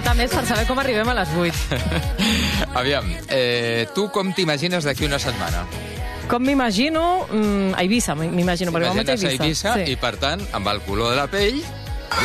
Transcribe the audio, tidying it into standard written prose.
falta més per saber com arribem a les 8. Aviam, tu com t'imagines d'aquí una setmana? Com m'imagino? A Eivissa, m'imagino, perquè vam a Imagines a Eivissa. Eivissa i, per tant, amb el color de la pell